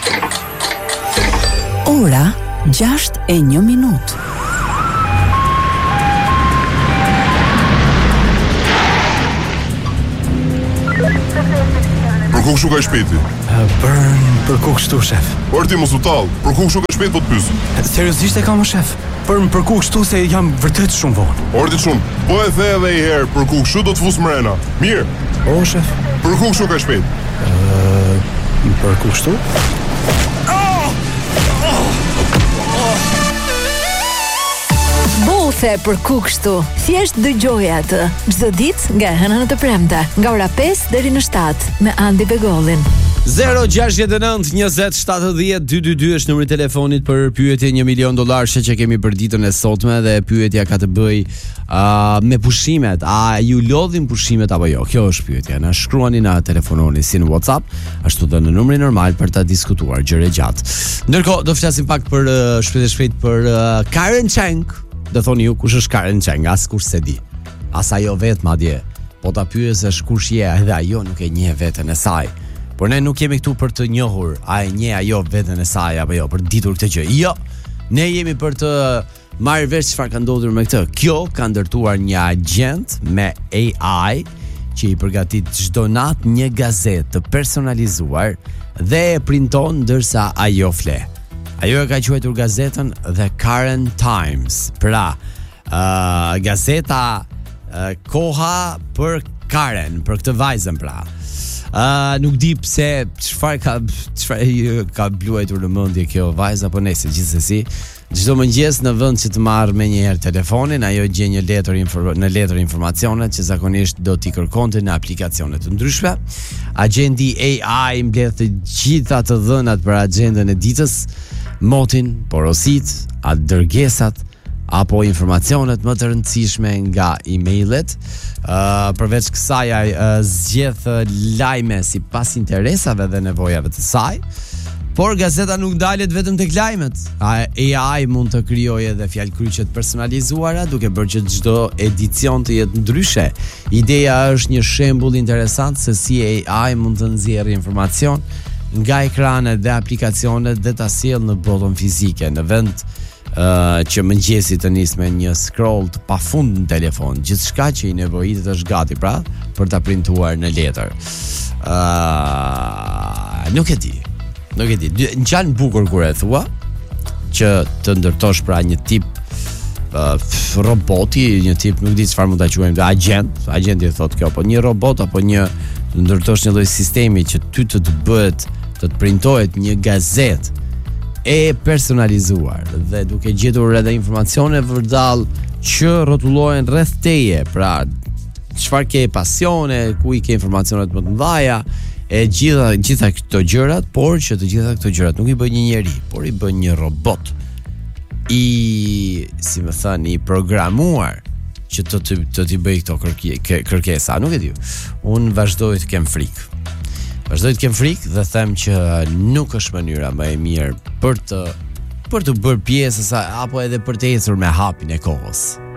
Ora 6:01. Përku kështu ka shpejti? Përku kështu, shef? Orti mos u tall, përku kështu ka shpejt po të pyes? Seriozisht e kam, shef? Përku kështu se jam vërtet shumë vonë. Orti shumë, po e the edhe një herë, përku kështu do të fus mrena. Mirë. O, shef? Përku kështu ka shpejt? Përku kështu? Bothe për kështu. Thjesht dëgjoje atë. Çdo ditë nga hëna në të premte, nga ora 5 deri në 7 me Andi Begollin. 069 20 70 222 është numri i telefonit për pyetje $1 milion që kemi për ditën e sotme dhe pyetja ka të bëj me pushimet. A ju lodhin pushimet apo jo? Kjo është pyetja. Na shkruani, na telefononi si në WhatsApp, ashtu dhe në numrin normal për ta diskutuar gjëre gjatë. Ndërkohë do flasim pak për shpejt për Karen Cheng. Do thoni ju kush është Karen Cheng? Askush se di. As ajo vet madje. Po ta pyesësh kush je, edhe ajo nuk e njeh veten e saj. Por ne nuk jemi këtu për të njohur a e njeh ajo veten e saj apo jo, për ditur këtë gjë. Jo. Ne jemi për të marrë vesh çfarë ka ndodhur me këtë. Kjo ka ndërtuar një agent me AI që i përgatit çdo natë një gazetë të personalizuar dhe e printon ndërsa ajo fle. Ajo e ka quajtur gazetën The Karen Times. Pra, gazeta koha për Karen, për këtë vajzën pra. Nuk di pse çfarë ka bluajtur në mendje kjo vajza, po nëse gjithsesi çdo mëngjes në vend që të marr më një herë telefonin, ajo gjen një letër informacione që zakonisht do t'i kërkonte në aplikacione të ndryshme. Agenti AI mbledh të gjitha të dhënat për agjendën e ditës, motin, porosit, atë dërgesat apo informacionet më të rëndësishme nga emailet. Përveç kësaj zgjedh lajme sipas interesave dhe nevojave të saj. Por gazeta nuk dalet vetëm tek lajmet. AI mund të krijojë edhe fjalëkryqe të personalizuara duke bërë që çdo edicion të jetë ndryshe. Ideja është një shembull interesant se si AI mund të nxjerrë informacion nga ekranet dhe aplikacionet dhe ta sjellë në botën fizike, në vend që mëngjesi të nis me një scroll të pafund në telefon. Gjithçka që i nevojitet është gati pra për ta printuar në letër. Nuk e di. Ngjan bukur kur e thua që të ndërtosh pra një tip roboti, një tip, nuk di çfarë mund ta quajmë, agenti thotë kjo, po një robot apo një të ndërtosh një lloj sistemi që ty të bëhet të printohet një gazetë e personalizuar dhe duke gjetur edhe informacione vërdall që rrotullohen rreth teje, pra çfarë ke pasione, ku i ke informacionet më të mëdha, e gjitha këto gjërat, por që të gjitha këto gjërat nuk i bën një njeri, por i bën një robot si më thënë, i programuar që të t'i bëj këto kërkesa. Nuk e di. Unë vazhdoj të kem frikë. Dhe them që nuk është mënyra më e mirë për të bërë pjesë apo edhe për të ecur me hapin e kohës.